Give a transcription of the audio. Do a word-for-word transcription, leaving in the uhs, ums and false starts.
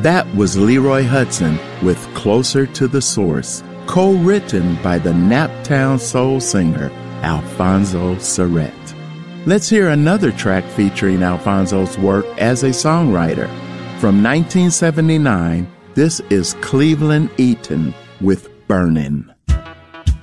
That was Leroy Hudson with Closer to the Source, co-written by the Naptown soul singer Alfonso Surrett. Let's hear another track featuring Alfonso's work as a songwriter. From nineteen seventy-nine, this is Cleveland Eaton with Burnin'.